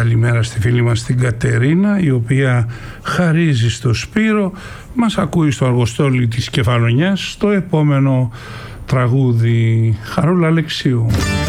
καλημέρα στη φίλη μας την Κατερίνα, η οποία χαρίζει στο Σπύρο. Μας ακούει στο αργοστόλι της Κεφαλονιάς στο επόμενο τραγούδι. Χαρούλα Αλεξίου.